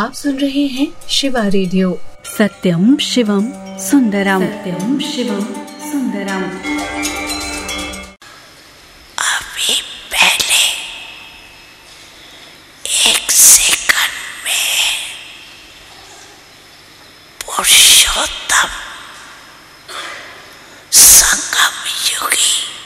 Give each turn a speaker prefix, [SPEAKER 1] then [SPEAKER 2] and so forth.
[SPEAKER 1] आप सुन रहे हैं शिवा रेडियो।
[SPEAKER 2] सत्यम शिवम सुंदरम, सत्यम शिवम सुंदरम।
[SPEAKER 3] अभी पहले 1 सेकंड में पुरुषोत्तम संगम युगी